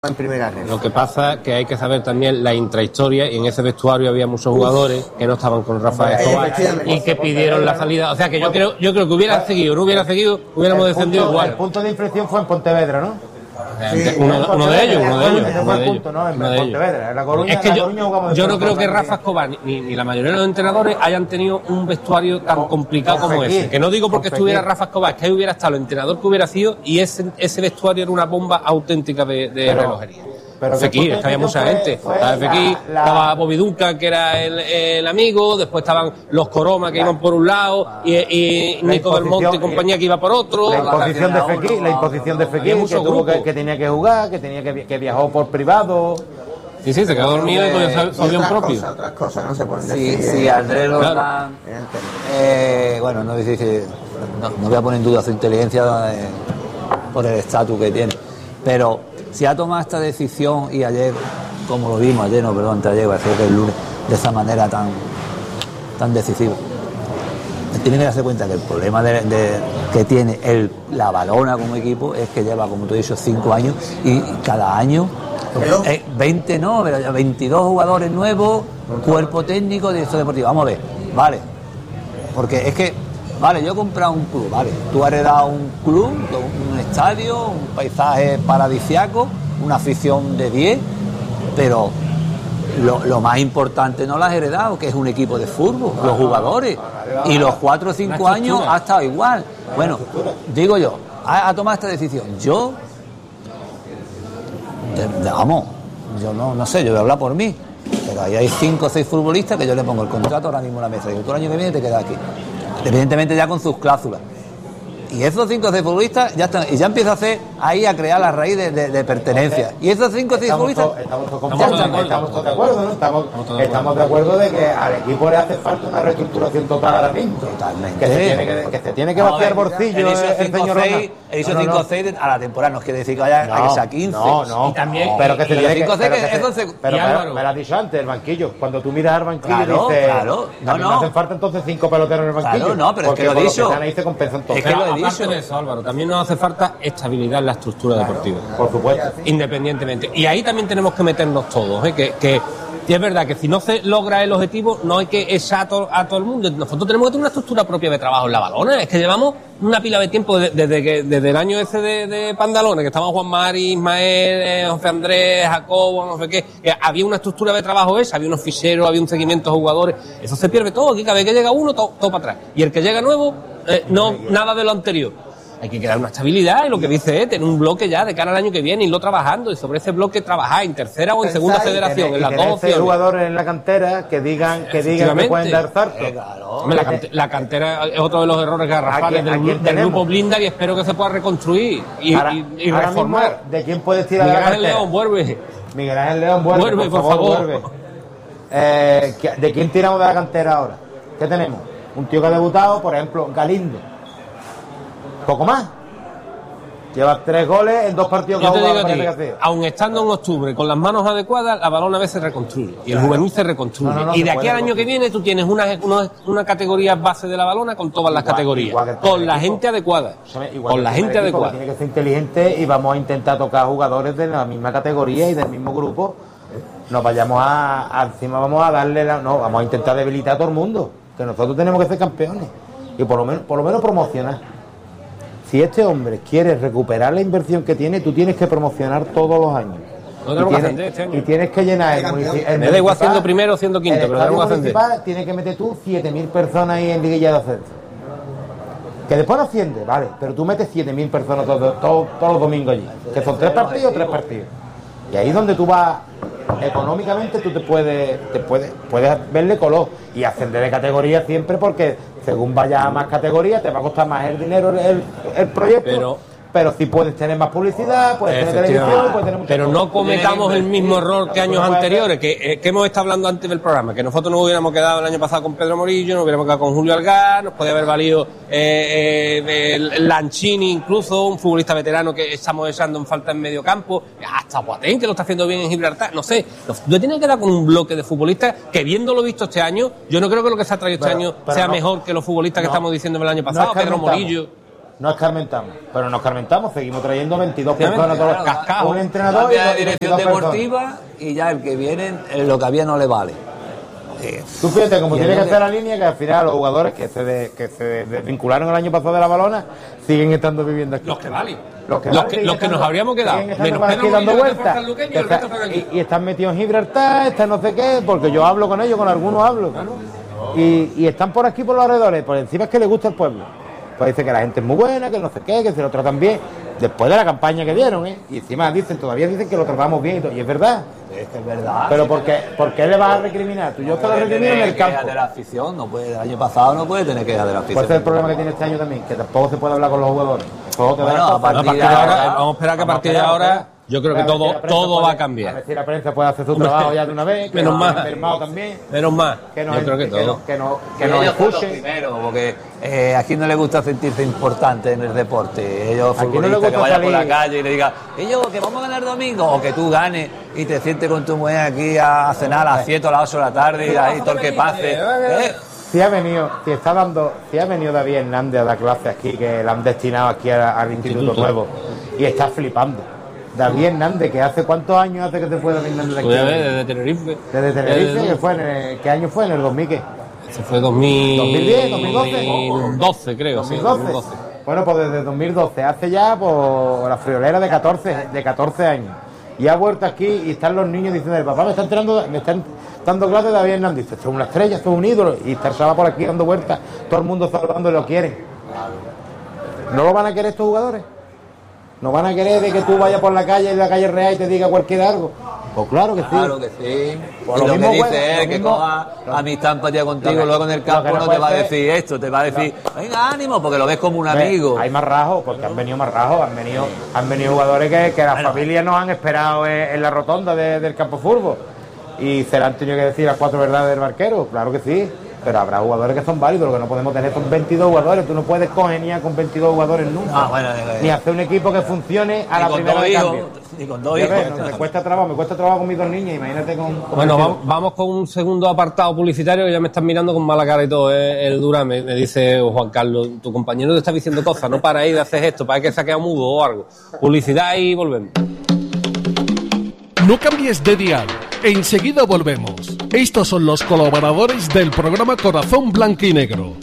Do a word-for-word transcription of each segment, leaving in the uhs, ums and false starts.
en primera red. Lo que pasa es que hay que saber también la intrahistoria, y en ese vestuario había muchos jugadores que no estaban con Rafael Escobar y que pidieron la salida. O sea que yo creo yo creo que hubiera seguido, no hubiera seguido, hubiéramos el descendido punto, igual. El punto de inflexión fue en Pontevedra, ¿no? Sí, uno, uno de ellos, uno de ellos. Ese fue el punto, ¿no? En Pontevedra. En La Coruña, es que la yo, Coruña jugamos yo no creo que Rafa Escobar ni, ni la mayoría de los entrenadores hayan tenido un vestuario tan complicado como ese. Que no digo porque estuviera Rafa Escobar, es que ahí hubiera estado el entrenador que hubiera sido, y ese, ese vestuario era una bomba auténtica de, de pero, relojería. Pero Fekir, es que había mucha fue, gente. Fue estaba Fekir, la, la... estaba Bobby Duncan, que era el, el amigo, después estaban los Coroma, que iban por un lado, y, y Nico del Monte y compañía, que iba por otro. La imposición de Fekir, la imposición de Fekir, que, tuvo que, que tenía que jugar, que tenía que, que viajó por privado. Sí, sí, se quedó dormido y con su avión propio. Cosa, otras cosas no se pueden Sí, decir. sí, Andrés Lozán, Claro. eh, bueno, no, dice, no, no voy a poner en duda su inteligencia eh, por el estatus que tiene, pero si ha tomado esta decisión, y ayer, como lo vimos ayer, no, perdón, ayer, va a ser que el lunes, de esa manera tan, tan decisiva, tiene que darse cuenta que el problema de, de, que tiene el, la Balona como equipo es que lleva, como tú has dicho, cinco años, y cada año eh, veinte no, pero veintidós jugadores nuevos, cuerpo técnico, director deportivo. Vamos a ver, vale, porque es que, vale, yo he comprado un club, vale, tú has heredado un club, un estadio, un paisaje paradisiaco, una afición de diez, pero lo, lo más importante no lo has heredado, que es un equipo de fútbol, los jugadores, y los cuatro o cinco años ha estado igual. Bueno, digo yo, ha, ha tomado esta decisión. Yo, de, de, vamos, yo no, no sé, yo voy a hablar por mí, pero ahí hay cinco o seis futbolistas que yo le pongo el contrato ahora mismo en la mesa, y tú el año que viene te quedas aquí, evidentemente ya con sus cláusulas. Y esos cinco o seis futbolistas ya están, y ya empieza a hacer ahí a crear la raíz de, de, de pertenencia. Y esos cinco o seis futbolistas to, estamos, to, estamos, estamos, estamos todos de acuerdo, ¿no? Estamos, estamos, estamos de acuerdo de que al equipo le hace falta una reestructuración total ahora mismo. Totalmente. Que se tiene que, que, se tiene que vaciar el bolsillo el, el señor Ronald. Él hizo cinco o seis a la temporada, no quiere decir que vaya a que sea quince. No, no. Y también, pero que se tiene que... Pero me lo has dicho antes, el banquillo. Cuando tú miras al banquillo dices... Claro, no, no. Me hacen falta entonces cinco peloteros en el banquillo. Claro, no, pero es que lo he dicho. Ahí se compensan todos. Es que lo he dicho. De eso, Álvaro, también nos hace falta estabilidad en la estructura deportiva. Por supuesto. Independientemente. Y ahí también tenemos que meternos todos, ¿eh? que, que y es verdad que si no se logra el objetivo, no hay que echar a todo, a todo el mundo. Nosotros tenemos que tener una estructura propia de trabajo en la Balona. Es que llevamos una pila de tiempo desde, desde, que, desde el año ese de, de Pandalona, que estaban Juan Mari, Ismael, eh, José Andrés, Jacobo, no sé qué, que había una estructura de trabajo esa, había unos ficheros, había un seguimiento de jugadores. Eso se pierde todo. Aquí cada vez que llega uno, todo, todo para atrás. Y el que llega nuevo, eh, no, nada de lo anterior. Hay que crear una estabilidad, y lo que dice es tener un bloque ya de cara al año que viene, irlo trabajando, y sobre ese bloque trabajar en tercera o en segunda federación, en las dos opciones. Jugadores en la cantera que digan que digan que pueden dar salto. Eh, claro. Hombre, la, cante, la cantera es otro de los errores garrafales del, del grupo Blindar, y espero que se pueda reconstruir y, ahora, y, y reformar. Mismo, ¿de quién puedes tirar Miguel la Ángel León, vuelve. Miguel Ángel León, vuelve, vuelve por, por favor. favor. Vuelve. Eh, ¿De quién tiramos de la cantera ahora? ¿Qué tenemos? Un tío que ha debutado, por ejemplo, Galindo. Poco más. Lleva tres goles en dos partidos que ha jugado. Aun estando en octubre con las manos adecuadas, la Balona a veces reconstruye y el claro. juvenil se reconstruye. No, no, no, y de aquí al año que viene tú tienes una, una, una categoría base de la Balona con todas las igual, categorías, igual con la gente adecuada. Con la gente adecuada. Tiene que ser inteligente, y vamos a intentar tocar jugadores de la misma categoría y del mismo grupo. Nos vayamos a, a encima vamos a darle la, no, vamos a intentar debilitar a todo el mundo, que nosotros tenemos que ser campeones y por lo menos, por lo menos promocionar. Si este hombre quiere recuperar la inversión que tiene, tú tienes que promocionar todos los años. No y, tienes, este año. y tienes que llenar el municipal. Me da igual siendo primero o siendo quinto, pero tenemos que ascender. Tienes que meter tú siete mil personas ahí en liguilla de ascenso. Que después no asciende, vale, pero tú metes siete mil personas todos, todos, todos los domingos allí. Que son tres partidos, tres partidos. Y ahí es donde tú vas, económicamente tú te puedes, te puedes, puedes verle color y ascender de categoría siempre, porque según vaya a más categorías te va a costar más el dinero el, el proyecto, pero, pero sí puedes tener más publicidad, puedes tener televisión, puedes tener muchas pero cosas. No cometamos el mismo error que años anteriores, que, que hemos estado hablando antes del programa, que nosotros nos hubiéramos quedado el año pasado con Pedro Morillo, nos hubiéramos quedado con Julio Algar, nos podía haber valido eh, eh, el Lanchini, incluso un futbolista veterano que estamos echando en falta en medio campo, hasta Boateng, que lo está haciendo bien en Gibraltar, no sé, yo tenía que quedar con un bloque de futbolistas que, viéndolo visto este año, yo no creo que lo que se ha traído este pero, año pero sea no, mejor que los futbolistas no, que estamos diciendo el año pasado, no es que Pedro Morillo. no escarmentamos, pero no escarmentamos, seguimos trayendo veintidós personas, todos los cascados. un entrenador Cambia de y dirección veintidós deportiva personas. y ya el que viene, eh, lo que había no le vale. Eh, Tú fíjate como y tiene que el- hacer la línea, que al final los jugadores que se, de- que se desvincularon el año pasado de la balona siguen estando viviendo aquí. Los que valen. Los que, Los valen que- siguen los que nos estando- habríamos quedado. siguen estando Menos por aquí Pedro dando Molino, que vueltas. fue sanluqueño, y Que el resto está- están aquí. y, y están metidos en Gibraltar, están no sé qué, porque yo hablo con ellos, con algunos hablo. Y, y están por aquí, por los alrededores, por encima es que les gusta el pueblo. Pues dice que la gente es muy buena, que no sé qué, que se lo tratan bien. Después de la campaña que dieron, ¿eh? Y encima dicen, todavía dicen que lo tratamos bien y todo. Y es verdad. Es que es verdad. Pero ¿por qué, ¿por qué le vas a recriminar? Tú yo te lo puede recrimino en tener el quejas campo. de la afición, no puede, el año pasado no puede tener quejas de la afición. Pues ese es el problema que tiene este año también, que tampoco se puede hablar con los jugadores. Eso te da Bueno, la a cosa. partir A partir de de ahora, ahora- vamos a esperar que a Vamos partir de esperar, ahora, espera. yo creo que A ver si todo, la prensa todo puede- va a A cambiar. ver si la prensa puede hacer su Hombre, trabajo ya de una vez. Que menos nos mal. han firmado también. Menos mal. Que nos, Yo creo que que nos, todo. que nos, que Y nos ellos son los escuchen. primeros, porque eh, aquí no le gusta sentirse importante en el deporte. Ellos Aquí no le futbolistas gusta que vayan por la salir. calle y le digan, ellos que vamos a ganar domingo, o que tú ganes y te sientes con tu mujer aquí a cenar a las siete o a las ocho de la tarde y ahí todo el que pase. ¿eh? Si ha venido, si está dando, si ha venido David Hernández a dar clase aquí, que la han destinado aquí a- al Instituto Instituto. Nuevo, y está flipando. David Hernández, que hace cuántos años hace que se fue David Hernández de Voy a ver, aquí. desde Tenerife. Desde Tenerife, Desde- que fue en el- ¿qué año fue? En el dos mil, ¿qué? Eso fue dos mil... ¿dos mil diez, dos mil doce? dos mil doce, creo, sí, dos mil dos mil doce. doce. Bueno, pues desde dos mil doce, hace ya por la friolera de catorce, de catorce años. Y ha vuelto aquí y están los niños diciendo, papá, me están, entrando, me están dando clases de David Hernández. Dice, esto es una estrella, esto es un ídolo. Y está el chaval por aquí dando vueltas, todo el mundo saludando y lo quieren. ¿No lo van a querer estos jugadores? ¿No van a querer de que tú vayas por la calle, en la calle real y te diga cualquier algo? Pues claro que sí. Claro que sí. Pues y lo lo, mismo que dice puede- es lo que mismo- coja lo- amistad, empatía contigo, lo que- luego en el lo campo que no no, puede te va a ser- decir esto, te va a decir, venga, ánimo, porque lo ves como un amigo. Hay más rajos, porque han venido más rajos, han venido, han venido jugadores que, que las familias nos han esperado en, en la rotonda de- del campo furbo y se le han tenido que decir las cuatro verdades del barquero, claro que sí, pero habrá jugadores que son válidos, lo que no podemos tener son veintidós jugadores, tú no puedes congeniar con veintidós jugadores nunca, Ah, bueno, eh, ni hacer un equipo que funcione a Ni la con primera dos de hijos, cambio. ni con dos Ya hijos. ves, no, me cuesta trabajo, me cuesta trabajo con mis dos niñas, imagínate con... con Bueno, veintidós. vamos, vamos con un segundo apartado publicitario que ya me están mirando con mala cara y todo. eh, El Durán me, me dice Juan Carlos, tu compañero te está diciendo cosas, no para ahí de hacer esto, para que se ha quedado mudo o algo. Publicidad y volvemos. No cambies de dial. Enseguida volvemos. Estos son los colaboradores del programa Corazón Blanco y Negro.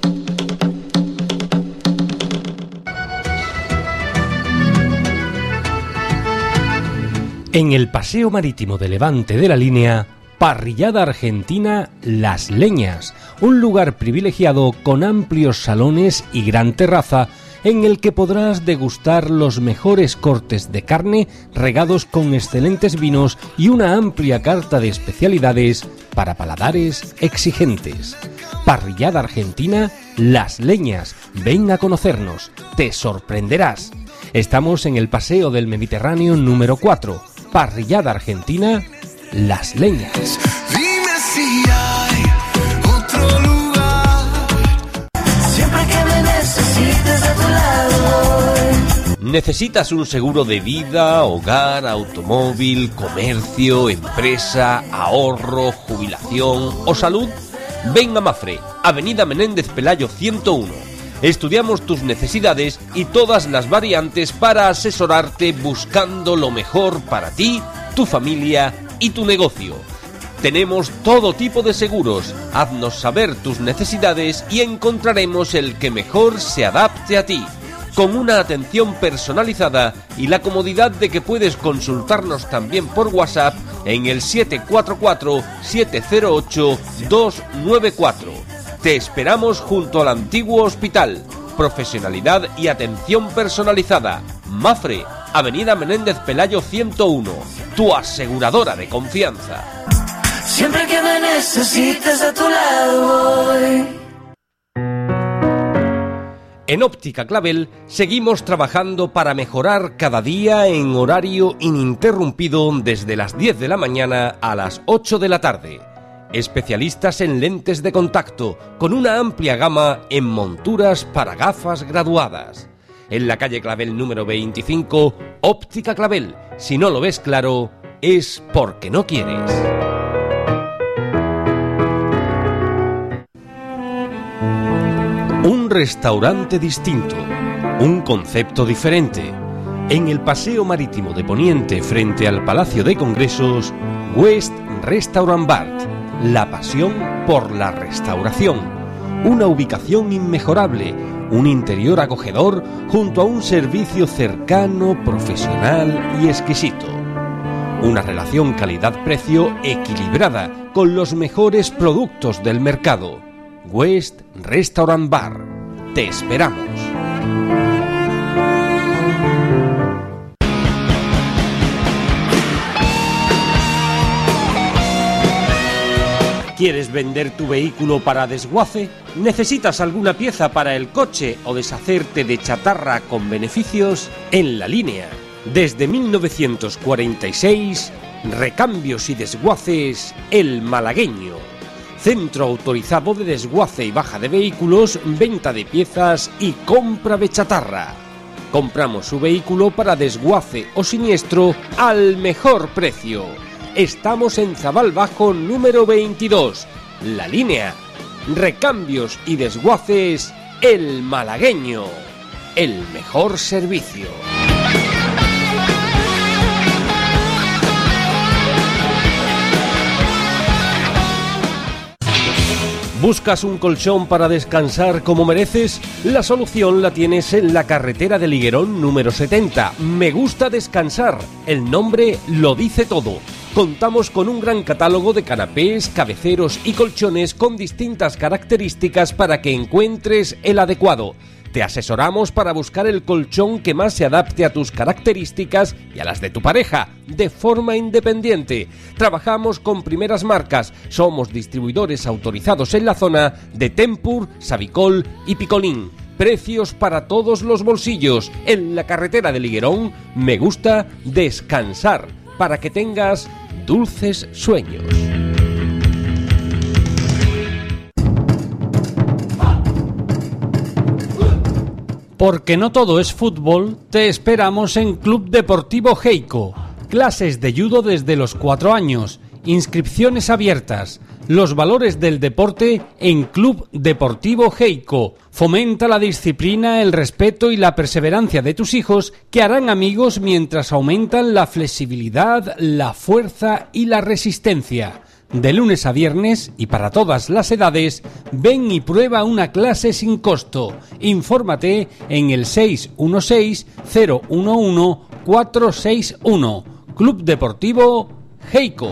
En el paseo marítimo de Levante de la Línea, parrillada argentina Las Leñas, un lugar privilegiado con amplios salones y gran terraza en el que podrás degustar los mejores cortes de carne regados con excelentes vinos y una amplia carta de especialidades para paladares exigentes. Parrillada argentina Las Leñas, ven a conocernos, te sorprenderás. Estamos en el Paseo del Mediterráneo número cuatro, Parrillada argentina Las Leñas. Dime si hay otro lugar. Siempre que me necesites a tu lado. ¿Necesitas un seguro de vida, hogar, automóvil, comercio, empresa, ahorro, jubilación o salud? Ven a Mafre, Avenida Menéndez Pelayo ciento uno. Estudiamos tus necesidades y todas las variantes para asesorarte buscando lo mejor para ti, tu familia y tu negocio. Tenemos todo tipo de seguros. Haznos saber tus necesidades y encontraremos el que mejor se adapte a ti. Con una atención personalizada y la comodidad de que puedes consultarnos también por WhatsApp en el siete cuatro cuatro, siete cero ocho, dos nueve cuatro. Te esperamos junto al antiguo hospital. Profesionalidad y atención personalizada. Mafre, Avenida Menéndez Pelayo ciento uno. Tu aseguradora de confianza. Siempre que me necesites a tu lado voy. En Óptica Clavel seguimos trabajando para mejorar cada día en horario ininterrumpido desde las diez de la mañana a las ocho de la tarde. Especialistas en lentes de contacto, con una amplia gama en monturas para gafas graduadas. En la calle Clavel número veinticinco, Óptica Clavel. Si no lo ves claro, es porque no quieres. Un restaurante distinto, Un concepto diferente. En el Paseo Marítimo de Poniente, frente al Palacio de Congresos, West Restaurant Bar. La pasión por la restauración. Una ubicación inmejorable, un interior acogedor junto a un servicio cercano, profesional y exquisito. Una relación calidad-precio equilibrada con los mejores productos del mercado. West Restaurant Bar. Te esperamos. ¿Quieres vender tu vehículo para desguace? ¿Necesitas alguna pieza para el coche o deshacerte de chatarra con beneficios? En La Línea, desde mil novecientos cuarenta y seis, Recambios y Desguaces El Malagueño. Centro autorizado de desguace y baja de vehículos, venta de piezas y compra de chatarra. Compramos su vehículo para desguace o siniestro al mejor precio. Estamos en Zabal Bajo número veintidós. La Línea. Recambios y Desguaces El Malagueño. El mejor servicio. ¿Buscas un colchón para descansar como mereces? La solución la tienes en la carretera de Liguerón número setenta. Me gusta descansar. El nombre lo dice todo. Contamos con un gran catálogo de canapés, cabeceros y colchones con distintas características para que encuentres el adecuado. Te asesoramos para buscar el colchón que más se adapte a tus características y a las de tu pareja, de forma independiente. Trabajamos con primeras marcas. Somos distribuidores autorizados en la zona de Tempur, Savicol y Picolín. Precios para todos los bolsillos. En la carretera de Liguerón, me gusta descansar, para que tengas dulces sueños. Porque no todo es fútbol, te esperamos en Club Deportivo Heico. Clases de judo desde los cuatro años, inscripciones abiertas. Los valores del deporte en Club Deportivo Heico. Fomenta la disciplina, el respeto y la perseverancia de tus hijos, que harán amigos mientras aumentan la flexibilidad, la fuerza y la resistencia. De lunes a viernes y para todas las edades, ven y prueba una clase sin costo. Infórmate en el seis uno seis, cero uno uno, cuatro seis uno. Club Deportivo Heico.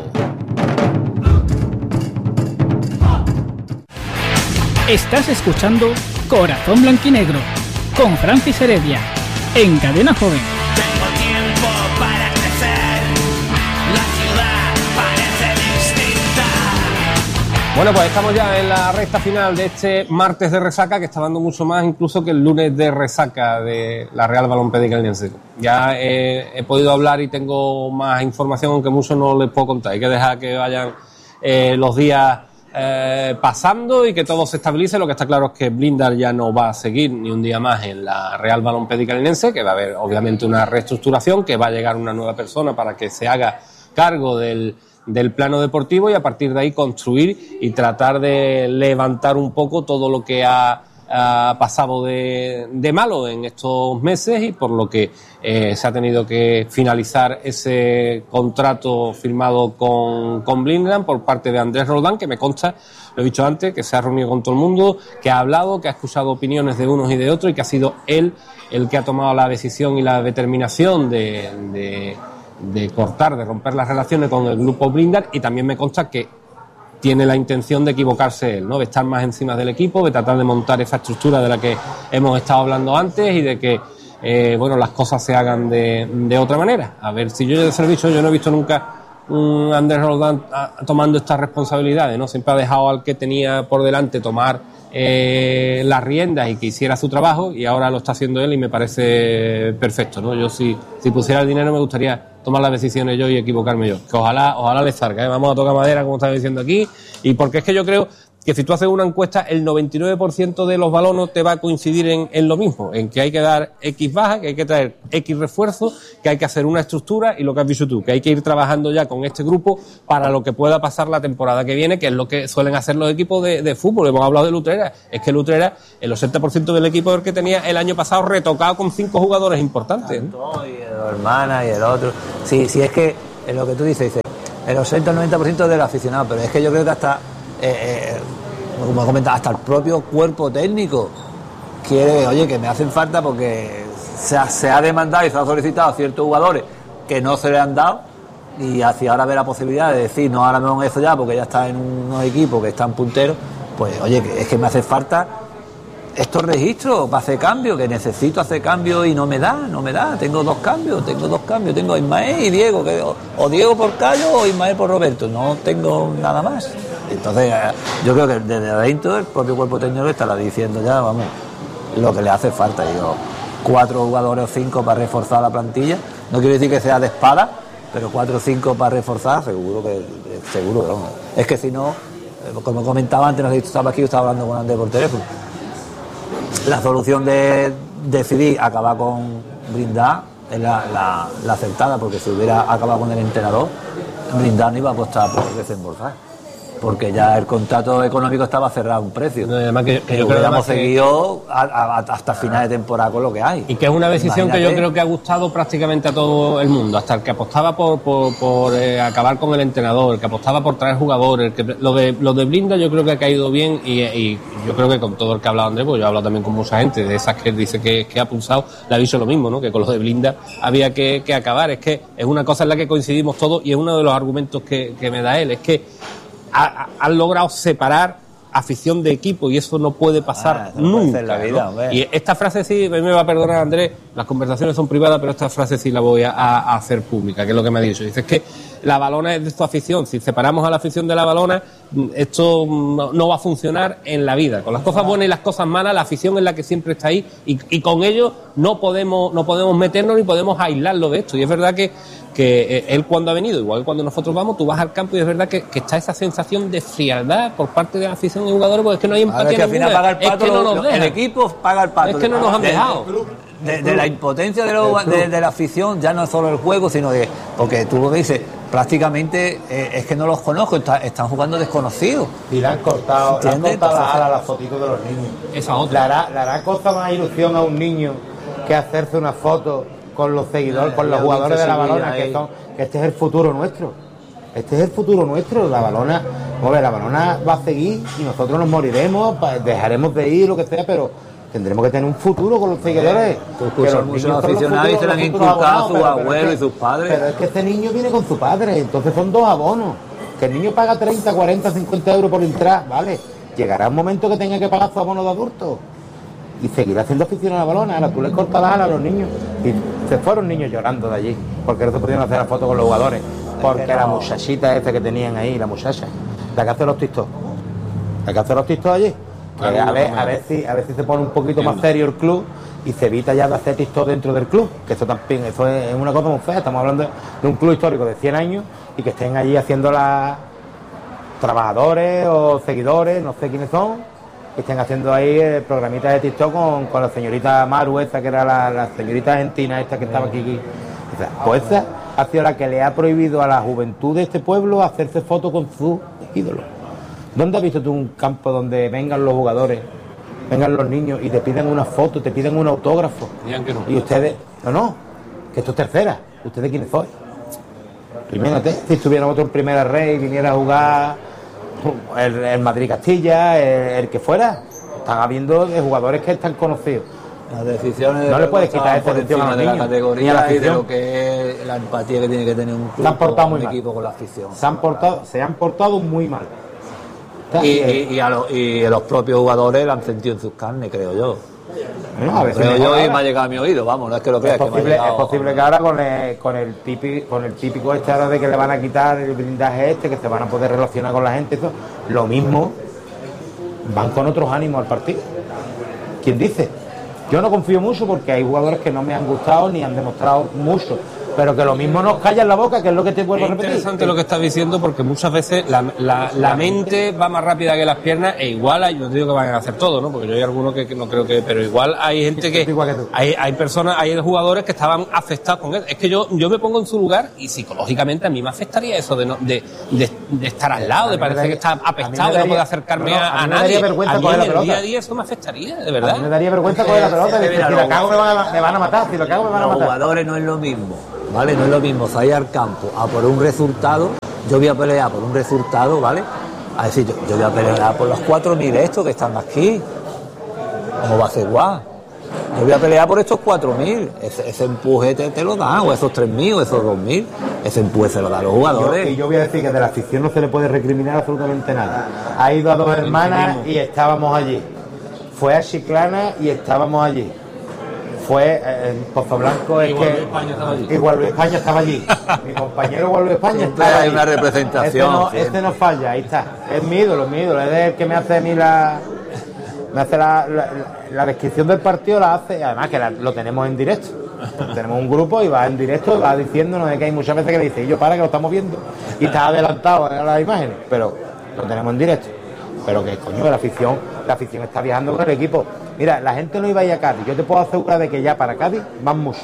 Estás escuchando Corazón Blanquinegro con Francis Heredia en Cadena Joven. Tengo tiempo para crecer, la ciudad parece distinta. Bueno, pues estamos ya en la recta final de este martes de resaca, que está dando mucho más incluso que el lunes de resaca de la Real Balompédica Linense. Ya he, he podido hablar y tengo más información, aunque mucho no les puedo contar. Hay que dejar que vayan eh, los días Eh, pasando y que todo se estabilice. Lo que está claro es que Blindar ya no va a seguir ni un día más en la Real Balompédica Linense, que va a haber obviamente una reestructuración, que va a llegar una nueva persona para que se haga cargo del, del plano deportivo y a partir de ahí construir y tratar de levantar un poco todo lo que ha, ha pasado de, de malo en estos meses y por lo que eh, se ha tenido que finalizar ese contrato firmado con, con Blindern por parte de Andrés Roldán, que me consta, lo he dicho antes, que se ha reunido con todo el mundo, que ha hablado, que ha escuchado opiniones de unos y de otros y que ha sido él el que ha tomado la decisión y la determinación de, de, de cortar, de romper las relaciones con el grupo Blindern, y también me consta que tiene la intención de equivocarse él, ¿no? De estar más encima del equipo, de tratar de montar esa estructura de la que hemos estado hablando antes y de que eh, bueno, las cosas se hagan de, de otra manera. A ver, si yo ya se lo he dicho, yo no he visto nunca un Andrés Roldán tomando estas responsabilidades, ¿no? Siempre ha dejado al que tenía por delante tomar eh, las riendas y que hiciera su trabajo, y ahora lo está haciendo él y me parece perfecto, ¿no? Yo si, si pusiera el dinero me gustaría tomar las decisiones yo y equivocarme yo, que ojalá, ojalá les salga, ¿eh? Vamos a tocar madera, como estaba diciendo aquí, y porque es que yo creo que si tú haces una encuesta, el noventa y nueve por ciento de los balones te va a coincidir en, en lo mismo, en que hay que dar X baja, que hay que traer X refuerzo, que hay que hacer una estructura y lo que has dicho tú, que hay que ir trabajando ya con este grupo para lo que pueda pasar la temporada que viene, que es lo que suelen hacer los equipos de, de fútbol. Hemos hablado de Lutrera, es que Lutrera, el ochenta por ciento del equipo es el que tenía el año pasado retocado con cinco jugadores importantes. ¿No? Y el hermana y el otro. Sí, sí, es que es lo que tú dices, dices el ochenta al noventa por ciento del aficionado, pero es que yo creo que hasta, eh, eh, como comentaba, hasta el propio cuerpo técnico quiere, oye, que me hacen falta porque se ha, se ha demandado y se ha solicitado a ciertos jugadores que no se le han dado, y hacia ahora ve la posibilidad de decir, no, ahora me van eso ya porque ya está en unos equipos que están punteros, pues oye, que es que me hace falta estos registros para hacer cambio, que necesito hacer cambio y no me da, no me da, tengo dos cambios, tengo dos cambios, tengo a Ismael y Diego, que, o, o Diego por Cayo o Ismael por Roberto, no tengo nada más. Entonces yo creo que desde adentro el propio cuerpo técnico estará diciendo ya, vamos, lo que le hace falta. Digo, cuatro jugadores o cinco para reforzar la plantilla, no quiero decir que sea de espada, pero cuatro o cinco para reforzar, seguro que, seguro que no. Es que si no, como comentaba antes, no sé si tú estabas aquí, yo estaba hablando con Andrés por teléfono, la solución de decidir acabar con Blindar es la, la, la acertada, porque si hubiera acabado con el entrenador, Blindar no iba a apostar por desembolsar, porque ya el contrato económico estaba cerrado a un precio. No, además que, que yo creo que hemos seguido a, a, hasta final de temporada con lo que hay. Y que es una decisión Imagínate. Que yo creo que ha gustado prácticamente a todo el mundo, hasta el que apostaba por, por, por eh, acabar con el entrenador, el que apostaba por traer jugadores, el que, lo de lo de Blinda yo creo que ha caído bien, y, y yo creo que con todo el que ha hablado Andrés, pues yo he hablado también con mucha gente de esas que dice que, que ha pulsado, le ha dicho lo mismo, ¿no? Que con lo de Blinda había que, que acabar. Es que es una cosa en la que coincidimos todos, y es uno de los argumentos que, que me da él, es que han logrado separar afición de equipo, y eso no puede pasar ah, no nunca, puede la vida, ¿no? Y esta frase sí, me va a perdonar Andrés, las conversaciones son privadas, pero esta frase sí la voy a, a hacer pública, que es lo que me ha dicho. Dice, es que la Valona es de esta afición, si separamos a la afición de la Valona, esto no, no va a funcionar en la vida. Con las cosas buenas y las cosas malas, la afición es la que siempre está ahí, y, y con ello no podemos, no podemos meternos ni podemos aislarlo de esto. Y es verdad que que él cuando ha venido, igual que cuando nosotros vamos, tú vas al campo y es verdad que, que está esa sensación de frialdad por parte de la afición y jugadores, porque es que no hay empatía. Es que al final paga el pato, es que no nos el equipo paga el pato. Es que no nos han de, dejado. De, de la impotencia de, lo, de, de la afición, ya no es solo el juego, sino que, porque tú lo que dices, prácticamente eh, es que no los conozco, está, están jugando desconocidos. Y le han cortado, le han cortado las alas a las fotitos de los niños. Esa otra. Le hará, le hará cosa más ilusión a un niño que hacerse una foto con los seguidores, con los jugadores de la Valona, que son, que este es el futuro nuestro. Este es el futuro nuestro. La Valona, hombre, la Valona va a seguir y nosotros nos moriremos, dejaremos de ir, lo que sea, pero tendremos que tener un futuro con los seguidores. Que los muchos aficionados y se le han inculcado a sus abuelos y sus padres. Pero es que este niño viene con su padre, entonces son dos abonos. Que el niño paga treinta, cuarenta, cincuenta euros por entrar, vale. Llegará un momento que tenga que pagar su abono de adulto. Y seguirá siendo aficionado a la Valona. Ahora tú le cortas las alas a los niños. Y se fueron niños llorando de allí, porque no se pudieron hacer la foto con los jugadores. Porque la muchachita esta que tenían ahí, la muchacha, la que hace los TikTok. La que hace los TikTok allí. Claro, a, ver, a, ver si, a ver si se pone un poquito más serio el club y se evita ya de hacer TikTok dentro del club. Que eso también, eso es una cosa muy fea. Estamos hablando de un club histórico de cien años y que estén allí haciendo las trabajadores o seguidores, no sé quiénes son, que estén haciendo ahí eh, programitas de TikTok con, con la señorita Maru, esta que era la, la señorita argentina esta que estaba aquí, aquí. O sea, pues esa ha sido la que le ha prohibido a la juventud de este pueblo hacerse fotos con sus ídolos. ¿Dónde has visto tú un campo donde vengan los jugadores, vengan los niños y te piden una foto, te piden un autógrafo? Que no. Y ustedes, no, no, que esto es tercera. ¿Ustedes quiénes sois? Imagínate, si estuviéramos otro en primera red y viniera a jugar el, el Madrid-Castilla, el, el que fuera, están habiendo de jugadores que están conocidos. Las decisiones no le puedes quitar esa atención a los niños, de la categoría ni a la y de lo que es la empatía que tiene que tener un club, se han portado muy un mal. equipo con la afición. Se han portado, se han portado muy mal. Y, y, y, a lo, y a los propios jugadores lo han sentido en sus carnes, creo yo. Bueno, a veces creo yo ahora, y me ha llegado a mi oído, vamos, no es que lo creas. Es posible, que me ha llegado, es posible que ahora con el, con el típico, con el típico este ahora de que le van a quitar el blindaje este, que se van a poder relacionar con la gente, eso, lo mismo, van con otros ánimos al partido. ¿Quién dice? Yo no confío mucho porque hay jugadores que no me han gustado ni han demostrado mucho pero que lo mismo nos calla en la boca, que es lo que te vuelvo a Es repetir. interesante lo que estás diciendo, porque muchas veces la, la, la mente va más rápida que las piernas, e igual hay, no te digo que van a hacer todo, ¿no? Porque yo hay algunos que, que no creo que, pero igual hay gente que, Igual que tú. hay, hay personas, hay jugadores que estaban afectados con eso. Es que yo, yo me pongo en su lugar y psicológicamente a mí me afectaría eso de no, de, de, de estar al lado, de parecer que está apestado, de no poder acercarme no, no, a, a a mí me nadie. daría vergüenza A mí coger en la el pelota. día a día eso me afectaría, de A verdad. mí me daría vergüenza coger la pelota, que decir, mira, si la los cago me van, a, me van a matar, si la cago me van a Los matar. jugadores no es lo mismo, ¿vale? No es lo mismo salir al campo a por un resultado. Yo voy a pelear por un resultado, ¿vale? A decir, yo, yo voy a pelear por los cuatro mil estos que están aquí. ¿Cómo va a ser guau? Yo voy a pelear por estos cuatro mil. Ese, ese empuje te, te lo dan, o esos tres mil, o esos dos mil. Ese empuje se lo dan los Yo, jugadores. y yo voy a decir que de la afición no se le puede recriminar absolutamente nada. Ha ido a dos hermanas y estábamos allí. Fue a Chiclana y estábamos allí. Fue eh, en Pozo Blanco, es Igual que Luis España estaba allí. Igual Luis España estaba allí. Mi compañero Igual Luis España Siempre estaba hay allí. una representación, Este no, siempre. este no falla, ahí está. Es mi ídolo, es mi ídolo. Es el que me hace a mí la. Me hace la, la, la descripción del partido, la hace. Además, que la- lo tenemos en directo. Tenemos un grupo y va en directo, va diciéndonos de que hay muchas veces que le dice, y yo para que lo estamos viendo. Y está adelantado a las imágenes, pero lo tenemos en directo. Pero que coño, la afición, la afición está viajando con el equipo. Mira, la gente no iba a ir a Cádiz. Yo te puedo asegurar de que ya para Cádiz van muchos.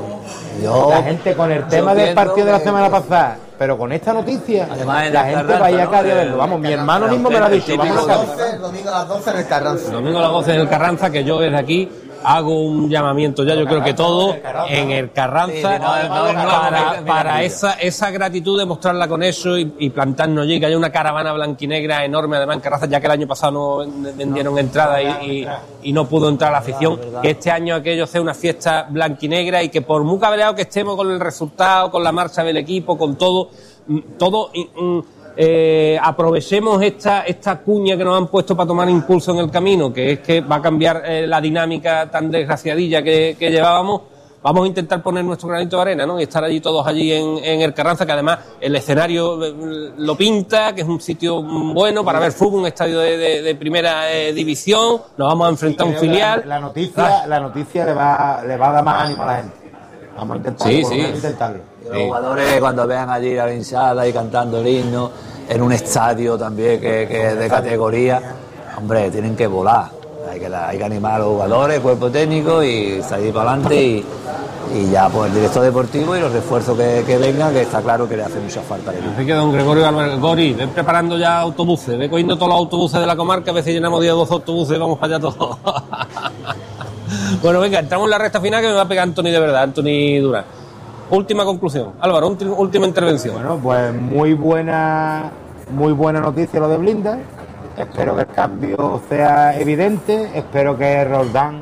Yo, La gente con el tema yo del pienso partido de la que- semana pasada, pero con esta noticia, Además, en la el gente Carranza, va a ir a ¿no? Cádiz a El- verlo. Vamos, mi el hermano Carranza, mismo me lo ha el dicho. típico Vamos a Cádiz. doce, domingo a las doce en el Carranza. Domingo a las doce en el Carranza, que yo desde aquí hago un llamamiento ya, yo creo que todo en el Carranza, Sí, sí, no, no, no, para, no, para no, esa, esa gratitud de mostrarla con eso y, y plantarnos allí, que haya una caravana blanquinegra enorme, además en Carranza, ya que el año pasado no vendieron entradas y, y, y no pudo entrar la afición, que este año aquello sea una fiesta blanquinegra y que por muy cabreado que estemos con el resultado, con la marcha del equipo, con todo, mm, todo... mm, Eh, aprovechemos esta esta cuña que nos han puesto para tomar impulso en el camino, que es que va a cambiar eh, la dinámica tan desgraciadilla que, que llevábamos. Vamos a intentar poner nuestro granito de arena, ¿no? Y estar allí todos allí en, en el Carranza, que además el escenario eh, lo pinta, que es un sitio bueno para ver fútbol, un estadio de, de, de primera eh, división. Nos vamos a enfrentar a un Creo que filial. La, la noticia, la noticia le va, le va a dar más ánimo a la gente. Vamos a intentarlo. Sí, por lo sí. menos intentarlo. Los jugadores cuando vean allí la hinchada y cantando el himno en un estadio también que, que es de categoría, hombre, tienen que volar. Hay que, hay que animar a los jugadores, cuerpo técnico y salir para adelante y, y ya pues el director deportivo y los refuerzos que, que vengan, que está claro que le hace mucha falta al equipo. Así que don Gregorio Álvarez, Gori, ven preparando ya autobuses, ve cogiendo todos los autobuses de la comarca, a veces llenamos diez o doce autobuses y vamos para allá todos. Bueno, venga, entramos en la recta final que me va a pegar Anthony de verdad, Anthony Durán. Última conclusión. Álvaro, ulti- última intervención. Bueno, pues muy buena, muy buena noticia lo de Blinda. Espero que el cambio sea evidente. Espero que Roldán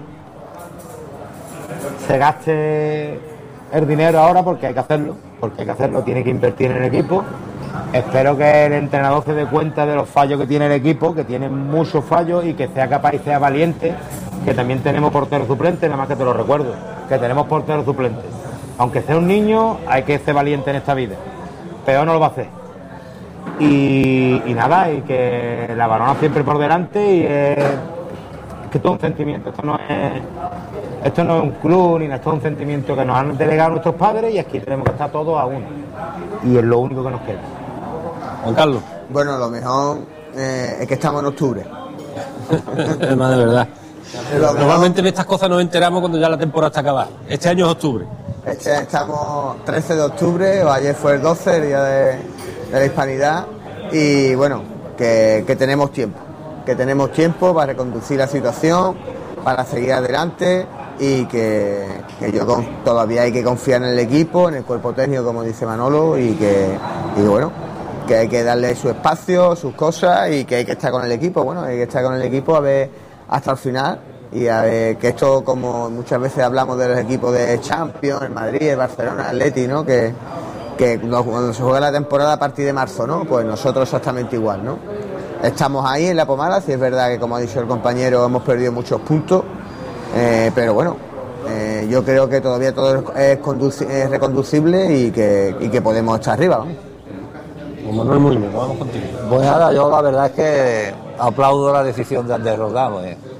se gaste el dinero ahora porque hay que hacerlo, porque hay que hacerlo, tiene que invertir en el equipo. Espero que el entrenador se dé cuenta de los fallos que tiene el equipo, que tiene muchos fallos y que sea capaz y sea valiente, que también tenemos portero suplente, nada más que te lo recuerdo, que tenemos portero suplente. Aunque sea un niño, hay que ser valiente en esta vida. Peor no lo va a hacer. Y, y nada, y que la varona siempre por delante y es, es que todo un sentimiento. Esto no es esto no es un club ni nada, esto es un sentimiento que nos han delegado nuestros padres y aquí tenemos que estar todos a uno. Y es lo único que nos queda. Juan Carlos. Bueno, lo mejor eh, es que estamos en octubre. Además, de verdad. Lo mejor- Normalmente en estas cosas nos enteramos cuando ya la temporada está acabada. Este año es octubre. Este, estamos trece de octubre, o ayer fue el doce, el día de, de la Hispanidad, y bueno, que, que tenemos tiempo, que tenemos tiempo para reconducir la situación, para seguir adelante y que, que yo con, todavía hay que confiar en el equipo, en el cuerpo técnico, como dice Manolo, y que, y bueno, que hay que darle su espacio, sus cosas y que hay que estar con el equipo, bueno, hay que estar con el equipo a ver hasta el final. Y a ver, que esto, como muchas veces hablamos de los equipos de Champions, el Madrid, el Barcelona, el Atleti, ¿no? Que, que cuando se juega la temporada a partir de marzo, ¿no? Pues nosotros exactamente igual, ¿no? Estamos ahí en la pomada, si es verdad que, como ha dicho el compañero, hemos perdido muchos puntos, eh, pero bueno, eh, yo creo que todavía todo es, conduci- es reconducible y que, y que podemos estar arriba, ¿no? Como no es muy bien, vamos contigo. Pues nada, yo la verdad es que aplaudo la decisión de Andrés Roldán, pues.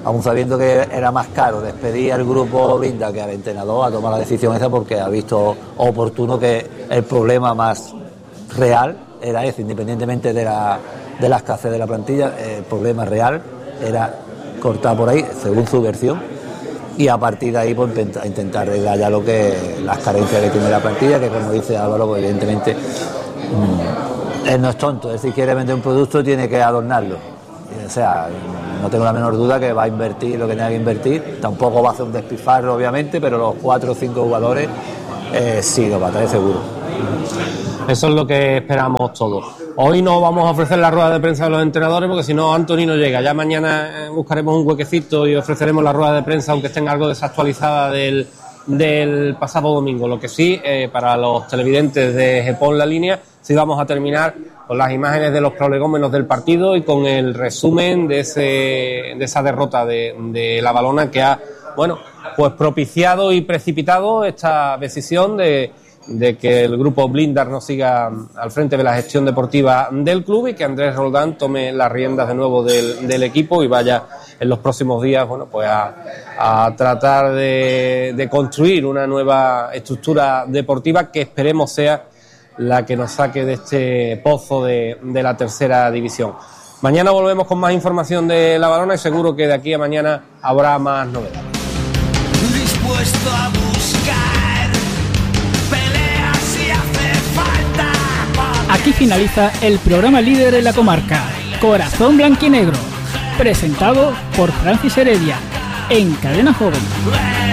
aun sabiendo que era más caro despedir al grupo Blinda que al entrenador, a tomar la decisión esa porque ha visto oportuno que el problema más real era ese, independientemente de la, de la escasez de la plantilla, el problema real era cortar por ahí, según su versión, y a partir de ahí pues intentar arreglar ya lo que las carencias que tiene la plantilla, que como dice Álvaro, pues evidentemente mmm, él no es tonto, él si quiere vender un producto tiene que adornarlo, o sea, no tengo la menor duda que va a invertir lo que tenga que invertir, tampoco va a hacer un despilfarro obviamente, pero los cuatro o cinco jugadores eh, sí lo va a traer seguro. Eso es lo que esperamos todos. Hoy no vamos a ofrecer la rueda de prensa de los entrenadores porque si no Anthony no llega. Ya mañana buscaremos un huequecito y ofreceremos la rueda de prensa aunque estén algo desactualizada del, del pasado domingo. Lo que sí, eh, para los televidentes de Gepón La Línea, sí vamos a terminar con las imágenes de los prolegómenos del partido y con el resumen de ese de esa derrota de, de la Valona que ha, bueno, pues propiciado y precipitado esta decisión de de que el grupo Blindar no siga al frente de la gestión deportiva del club y que Andrés Roldán tome las riendas de nuevo del, del equipo y vaya en los próximos días, bueno, pues a, a tratar de, de construir una nueva estructura deportiva que esperemos sea la que nos saque de este pozo de, de la tercera división. Mañana volvemos con más información de la Valona y seguro que de aquí a mañana habrá más novedades. Dispuesto a buscar. Aquí finaliza el programa líder en la comarca, Corazón Blanquinegro, presentado por Francis Heredia, en Cadena Joven.